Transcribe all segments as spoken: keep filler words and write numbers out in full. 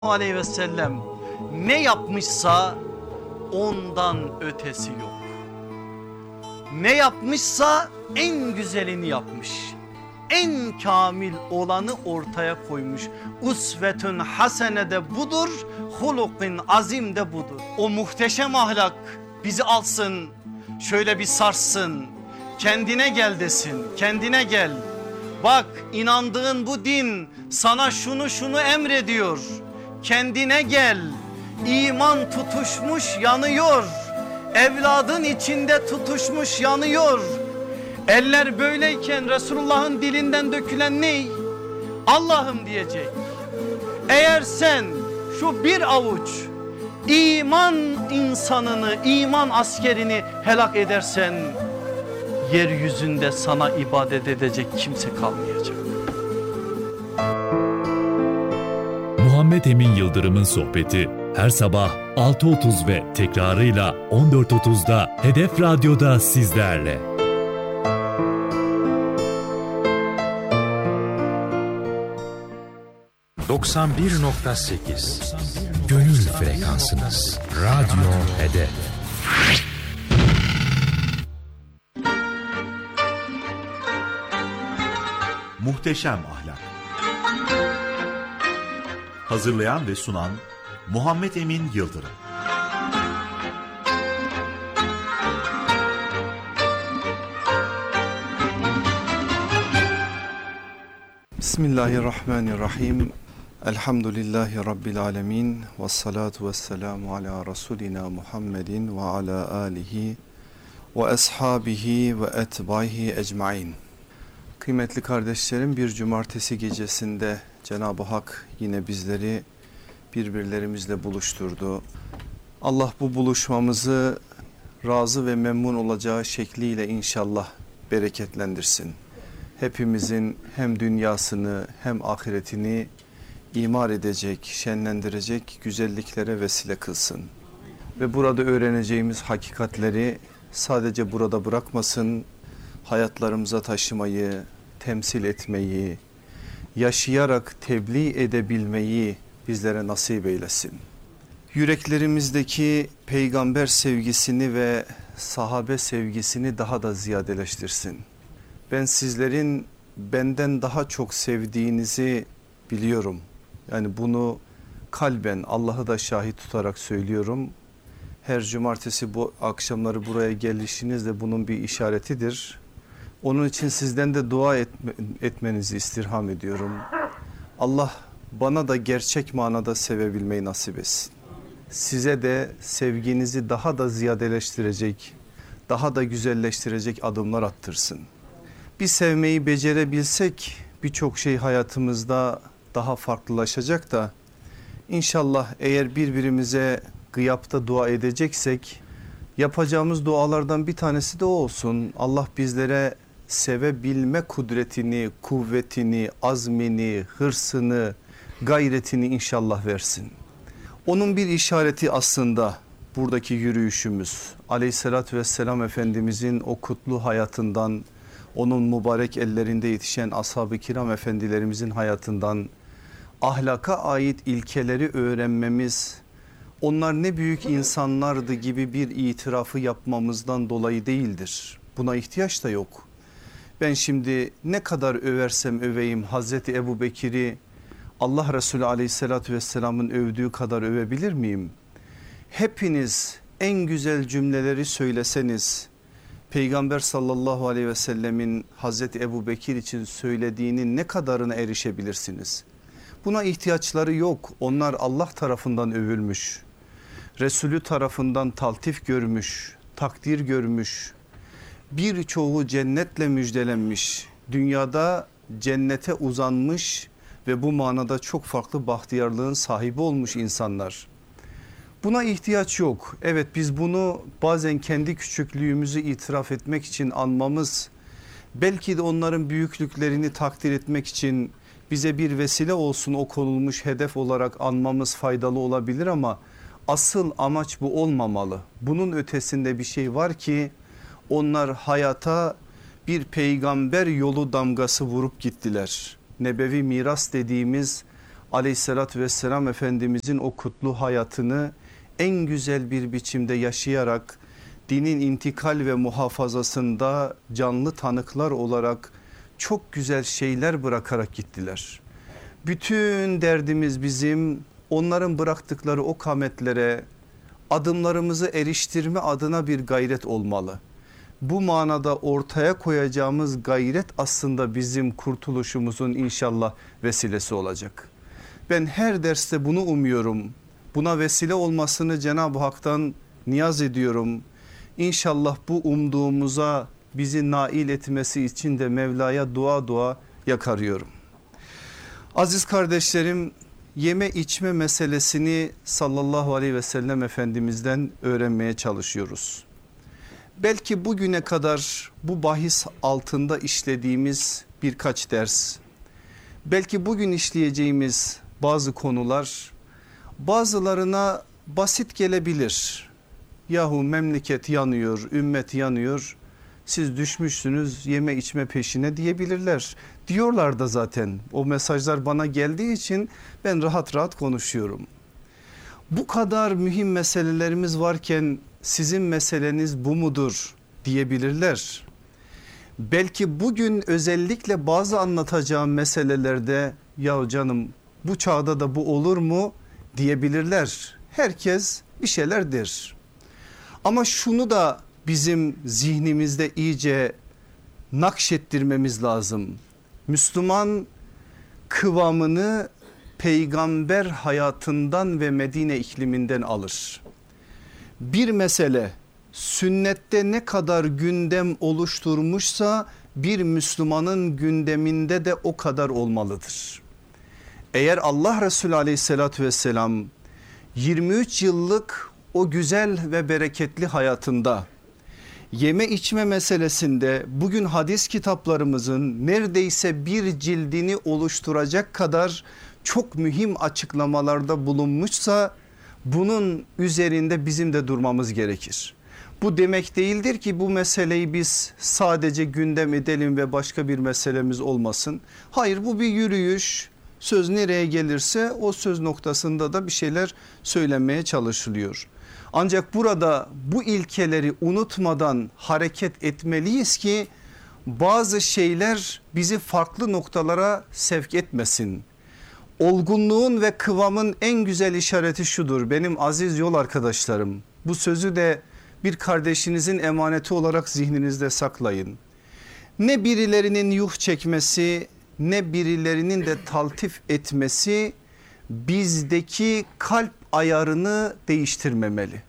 aleyhi ve sellem ne yapmışsa ondan ötesi yok. Ne yapmışsa en güzelini yapmış. En kamil olanı ortaya koymuş. Usvetün hasene de budur, hulukun azim de budur. O muhteşem ahlak bizi alsın, şöyle bir sarsın. Kendine gel desin, kendine gel. Bak, inandığın bu din sana şunu şunu emrediyor. Kendine gel. İman tutuşmuş yanıyor. Evladın içinde tutuşmuş yanıyor. Eller böyleyken Resulullah'ın dilinden dökülen ne? Allah'ım diyecek. Eğer sen şu bir avuç iman insanını, iman askerini helak edersen, yeryüzünde sana ibadet edecek kimse kalmayacak. Muhammed Emin Yıldırım'ın sohbeti her sabah altı otuz ve tekrarıyla on dört otuzda Hedef Radyo'da sizlerle. doksan bir nokta sekiz Gönül frekansınız. Radyo Hedef. Muhteşem Ahlak. Hazırlayan ve sunan Muhammed Emin Yıldırım. Bismillahirrahmanirrahim. Elhamdülillahi Rabbil alemin. Vessalatu vesselamu ala Resulina Muhammedin ve ala alihi ve ashabihi ve etbaihi ecmain. Kıymetli kardeşlerim, bir cumartesi gecesinde Cenab-ı Hak yine bizleri birbirlerimizle buluşturdu. Allah bu buluşmamızı razı ve memnun olacağı şekliyle inşallah bereketlendirsin. Hepimizin hem dünyasını hem ahiretini imar edecek, şenlendirecek güzelliklere vesile kılsın. Ve burada öğreneceğimiz hakikatleri sadece burada bırakmasın, hayatlarımıza taşımayı, temsil etmeyi, yaşayarak tebliğ edebilmeyi bizlere nasip eylesin. Yüreklerimizdeki peygamber sevgisini ve sahabe sevgisini daha da ziyadeleştirsin. Ben sizlerin benden daha çok sevdiğinizi biliyorum. Yani bunu kalben Allah'ı da şahit tutarak söylüyorum. Her cumartesi bu akşamları buraya gelişiniz de bunun bir işaretidir. Onun için sizden de dua etme, etmenizi istirham ediyorum. Allah bana da gerçek manada sevebilmeyi nasip etsin. Size de sevginizi daha da ziyadeleştirecek, daha da güzelleştirecek adımlar attırsın. Bir sevmeyi becerebilsek birçok şey hayatımızda daha farklılaşacak da inşallah eğer birbirimize gıyapta dua edeceksek yapacağımız dualardan bir tanesi de o olsun. Allah bizlere sevebilme kudretini, kuvvetini, azmini, hırsını, gayretini inşallah versin. Onun bir işareti aslında buradaki yürüyüşümüz. Aleyhissalatü vesselam Efendimizin o kutlu hayatından, onun mübarek ellerinde yetişen ashab-ı kiram efendilerimizin hayatından ahlaka ait ilkeleri öğrenmemiz, onlar ne büyük insanlardı gibi bir itirafı yapmamızdan dolayı değildir. Buna ihtiyaç da yok. Ben şimdi ne kadar översem öveyim Hazreti Ebu Bekir'i Allah Resulü aleyhissalatü vesselamın övdüğü kadar övebilir miyim? Hepiniz en güzel cümleleri söyleseniz Peygamber sallallahu aleyhi ve sellemin Hazreti Ebu Bekir için söylediğinin ne kadarına erişebilirsiniz? Buna ihtiyaçları yok. Onlar Allah tarafından övülmüş, Resulü tarafından taltif görmüş, takdir görmüş, birçoğu cennetle müjdelenmiş, dünyada cennete uzanmış ve bu manada çok farklı bahtiyarlığın sahibi olmuş insanlar. Buna ihtiyaç yok. Evet, biz bunu bazen kendi küçüklüğümüzü itiraf etmek için anmamız, belki de onların büyüklüklerini takdir etmek için bize bir vesile olsun, o konulmuş hedef olarak anmamız faydalı olabilir ama asıl amaç bu olmamalı. Bunun ötesinde bir şey var ki onlar hayata bir peygamber yolu damgası vurup gittiler. Nebevi miras dediğimiz Aleyhissalatü vesselam Efendimizin o kutlu hayatını en güzel bir biçimde yaşayarak dinin intikal ve muhafazasında canlı tanıklar olarak çok güzel şeyler bırakarak gittiler. Bütün derdimiz bizim onların bıraktıkları o kametlere adımlarımızı eriştirme adına bir gayret olmalı. Bu manada ortaya koyacağımız gayret aslında bizim kurtuluşumuzun inşallah vesilesi olacak. Ben her derste bunu umuyorum. Buna vesile olmasını Cenab-ı Hak'tan niyaz ediyorum. İnşallah bu umduğumuza bizi nail etmesi için de Mevla'ya dua dua yakarıyorum. Aziz kardeşlerim, yeme içme meselesini sallallahu aleyhi ve sellem Efendimiz'den öğrenmeye çalışıyoruz. Belki bugüne kadar bu bahis altında işlediğimiz birkaç ders, belki bugün işleyeceğimiz bazı konular bazılarına basit gelebilir. Yahu memleket yanıyor, ümmet yanıyor, siz düşmüşsünüz yeme içme peşine diyebilirler. Diyorlar da zaten, o mesajlar bana geldiği için ben rahat rahat konuşuyorum. Bu kadar mühim meselelerimiz varken sizin meseleniz bu mudur diyebilirler. Belki bugün özellikle bazı anlatacağım meselelerde ya canım bu çağda da bu olur mu diyebilirler. Herkes bir şeyler der. Ama şunu da bizim zihnimizde iyice nakşettirmemiz lazım. Müslüman kıvamını peygamber hayatından ve Medine ikliminden alır. Bir mesele sünnette ne kadar gündem oluşturmuşsa bir Müslümanın gündeminde de o kadar olmalıdır. Eğer Allah Resulü aleyhissalatü vesselam yirmi üç yıllık o güzel ve bereketli hayatında yeme içme meselesinde bugün hadis kitaplarımızın neredeyse bir cildini oluşturacak kadar çok mühim açıklamalarda bulunmuşsa bunun üzerinde bizim de durmamız gerekir. Bu demek değildir ki bu meseleyi biz sadece gündem edelim ve başka bir meselemiz olmasın. Hayır, bu bir yürüyüş. Söz nereye gelirse o söz noktasında da bir şeyler söylenmeye çalışılıyor. Ancak burada bu ilkeleri unutmadan hareket etmeliyiz ki bazı şeyler bizi farklı noktalara sevk etmesin. Olgunluğun ve kıvamın en güzel işareti şudur benim aziz yol arkadaşlarım. Bu sözü de bir kardeşinizin emaneti olarak zihninizde saklayın. Ne birilerinin yuh çekmesi ne birilerinin de taltif etmesi bizdeki kalp ayarını değiştirmemeli.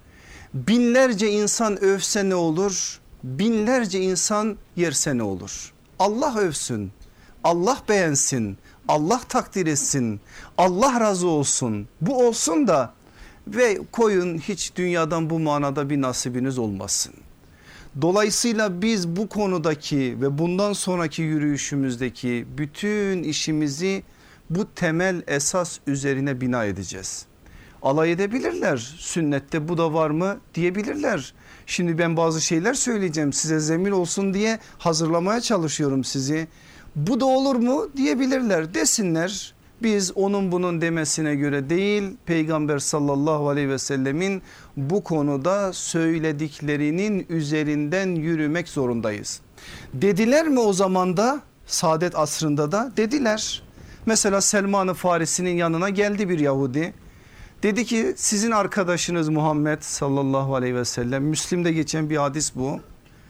Binlerce insan övse ne olur? Binlerce insan yerse ne olur? Allah övsün, Allah beğensin, Allah takdir etsin, Allah razı olsun. Bu olsun da ve koyun hiç dünyadan bu manada bir nasibiniz olmasın. Dolayısıyla biz bu konudaki ve bundan sonraki yürüyüşümüzdeki bütün işimizi bu temel esas üzerine bina edeceğiz. Alay edebilirler, sünnette bu da var mı diyebilirler. Şimdi ben bazı şeyler söyleyeceğim, size zemin olsun diye hazırlamaya çalışıyorum sizi. Bu da olur mu diyebilirler, desinler. Biz onun bunun demesine göre değil, Peygamber sallallahu aleyhi ve sellemin bu konuda söylediklerinin üzerinden yürümek zorundayız. Dediler mi o zaman da, saadet asrında da dediler. Mesela Selman-ı Farisi'nin yanına geldi bir Yahudi. Dedi ki sizin arkadaşınız Muhammed sallallahu aleyhi ve sellem, Müslim'de geçen bir hadis bu.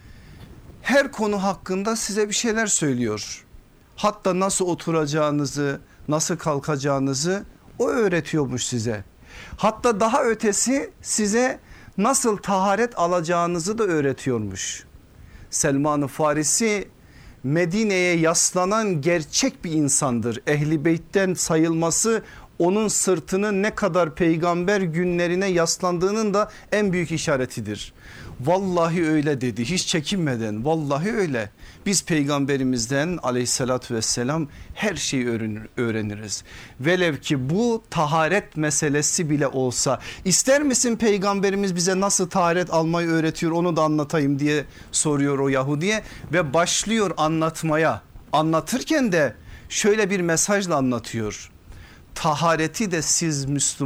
Her konu hakkında size bir şeyler söylüyor. Hatta nasıl oturacağınızı, nasıl kalkacağınızı o öğretiyormuş size. Hatta daha ötesi size nasıl taharet alacağınızı da öğretiyormuş. Selman-ı Farisi Medine'ye yaslanan gerçek bir insandır. Ehli Beyt'ten sayılması onun sırtının ne kadar peygamber günlerine yaslandığının da en büyük işaretidir. Vallahi öyle dedi, hiç çekinmeden, vallahi öyle. Biz peygamberimizden aleyhissalatü vesselam her şeyi öğreniriz. Velev ki bu taharet meselesi bile olsa. İster misin peygamberimiz bize nasıl taharet almayı öğretiyor onu da anlatayım diye soruyor o Yahudi'ye ve başlıyor anlatmaya. Anlatırken de şöyle bir mesajla anlatıyor. tahareti de siz Müslüman